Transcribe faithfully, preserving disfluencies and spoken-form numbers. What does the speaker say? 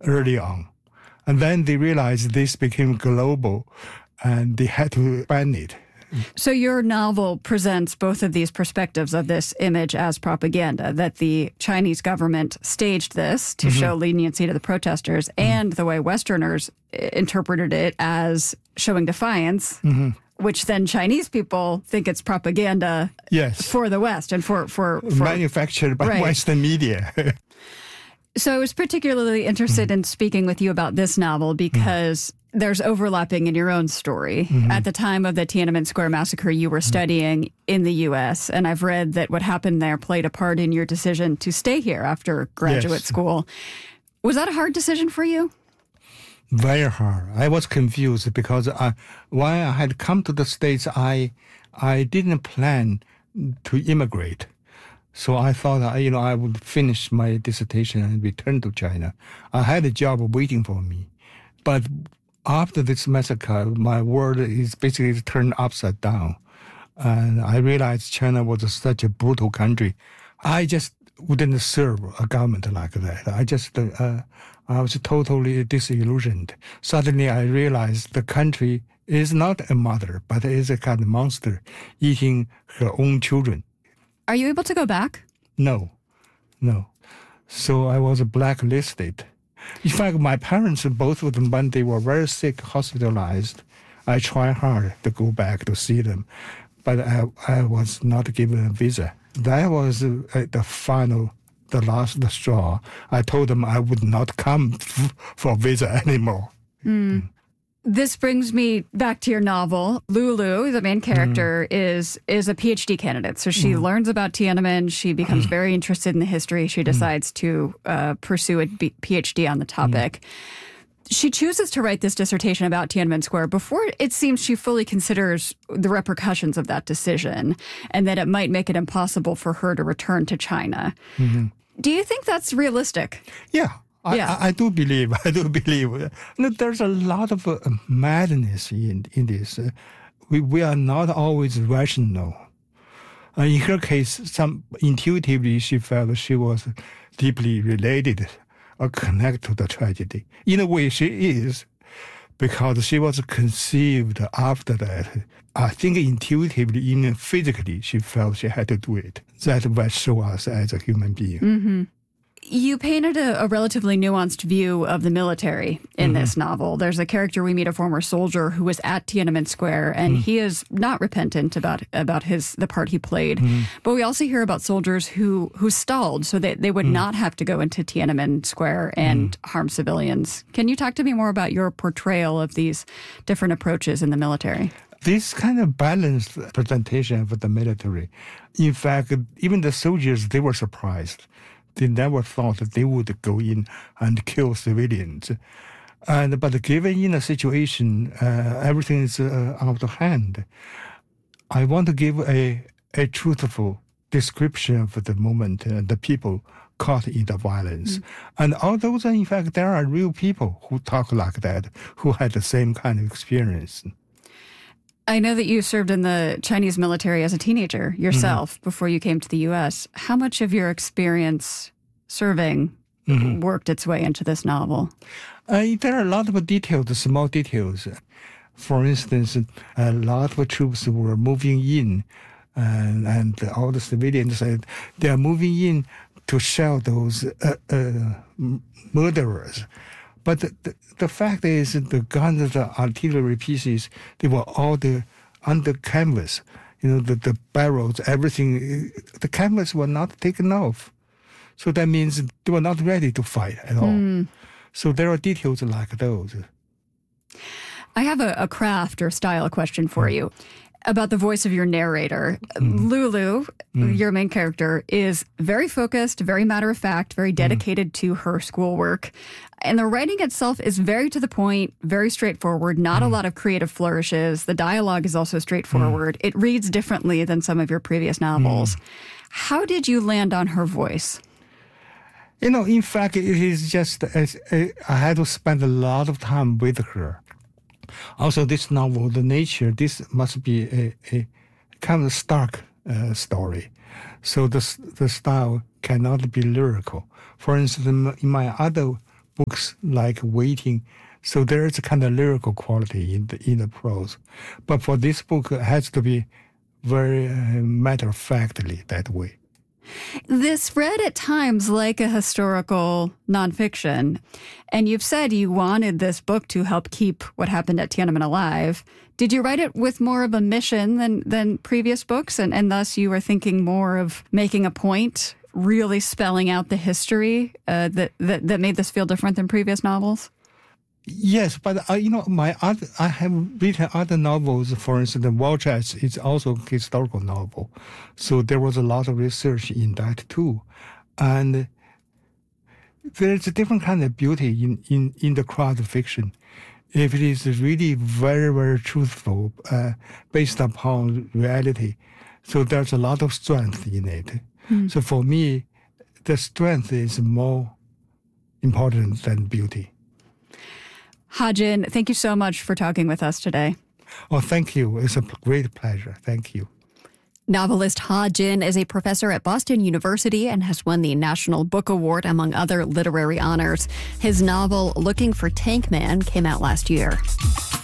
early on. And then they realized this became global and they had to ban it. So your novel presents both of these perspectives of this image as propaganda, that the Chinese government staged this to mm-hmm. show leniency to the protesters, mm-hmm. and the way Westerners interpreted it as showing defiance, mm-hmm. which then Chinese people think it's propaganda yes. for the West and for... for, for manufactured by right. Western media. So I was particularly interested mm-hmm. in speaking with you about this novel because mm-hmm. there's overlapping in your own story. Mm-hmm. At the time of the Tiananmen Square massacre, you were studying mm-hmm. in the U S, and I've read that what happened there played a part in your decision to stay here after graduate yes. school. Was that a hard decision for you? Very hard. I was confused because I, when I had come to the States, I I didn't plan to immigrate. So I thought, you know, I would finish my dissertation and return to China. I had a job waiting for me. But after this massacre, my world is basically turned upside down. And I realized China was such a brutal country. I just wouldn't serve a government like that. I just, uh, I was totally disillusioned. Suddenly I realized the country is not a mother, but is a kind of monster eating her own children. Are you able to go back? No, no. So I was blacklisted. In fact, my parents, both of them, when they were very sick, hospitalized, I tried hard to go back to see them, but I, I was not given a visa. That was uh, the final, the last straw. I told them I would not come f- for visa anymore. Mm. Mm. This brings me back to your novel. Lulu, the main character, mm. is is a PhD candidate. So she mm. learns about Tiananmen. She becomes mm. very interested in the history. She decides mm. to uh, pursue a B- PhD on the topic. Mm. She chooses to write this dissertation about Tiananmen Square before it seems she fully considers the repercussions of that decision and that it might make it impossible for her to return to China. Mm-hmm. Do you think that's realistic? Yeah. I, yeah. I, I do believe, I do believe. No, there's a lot of uh, madness in, in this. Uh, we, we are not always rational. Uh, in her case, some intuitively she felt she was deeply related or connected to the tragedy. In a way, she is, because she was conceived after that. I think intuitively, even physically, she felt she had to do it. That will show us as a human being. Mm-hmm. You painted a, a relatively nuanced view of the military in mm-hmm. this novel. There's a character we meet, a former soldier who was at Tiananmen Square, and mm-hmm. he is not repentant about about his the part he played. Mm-hmm. But we also hear about soldiers who who stalled so that they would mm-hmm. not have to go into Tiananmen Square and mm-hmm. harm civilians. Can you talk to me more about your portrayal of these different approaches in the military? This kind of balanced presentation of the military. In fact, even the soldiers, they were surprised. They never thought that they would go in and kill civilians. And but given in a situation, uh, everything is uh, out of hand. I want to give a, a truthful description of the moment and the people caught in the violence. Mm. And although, in fact, there are real people who talk like that, who had the same kind of experience. I know that you served in the Chinese military as a teenager yourself mm-hmm. before you came to the U S. How much of your experience serving mm-hmm. worked its way into this novel? Uh, there are a lot of details, small details. For instance, a lot of troops were moving in, and, and all the civilians said they are moving in to shell those uh, uh, murderers. But the, the, the fact is, the guns, the artillery pieces, they were all the, under canvas. You know, the, the barrels, everything, the canvas were not taken off. So that means they were not ready to fight at all. Mm. So there are details like those. I have a, a craft or style question for mm. you about the voice of your narrator. Mm. Lulu, mm. your main character, is very focused, very matter-of-fact, very dedicated mm. to her schoolwork. And the writing itself is very to the point, very straightforward, not mm. a lot of creative flourishes. The dialogue is also straightforward. Mm. It reads differently than some of your previous novels. Mm. How did you land on her voice? You know, in fact, it is just, uh, I had to spend a lot of time with her. Also, this novel, the nature, this must be a, a kind of stark uh, story. So the the style cannot be lyrical. For instance, in my other books like Waiting. So there is a kind of lyrical quality in the in the prose. But for this book, it has to be very uh, matter-of-factly that way. This read at times like a historical nonfiction, and you've said you wanted this book to help keep what happened at Tiananmen alive. Did you write it with more of a mission than, than previous books, and, and thus you were thinking more of making a point, really spelling out the history uh, that, that, that made this feel different than previous novels? Yes, but uh, you know, my other, I have written other novels. For instance, The War Chest is also a historical novel, so there was a lot of research in that too, and there's a different kind of beauty in in in the craft fiction. If it is really very very truthful, uh, based upon reality, so there's a lot of strength in it. Mm. So for me, the strength is more important than beauty. Ha-Jin, thank you so much for talking with us today. Oh, thank you. It's a great pleasure. Thank you. Novelist Ha-Jin is a professor at Boston University and has won the National Book Award, among other literary honors. His novel, Looking for Tank Man, came out last year.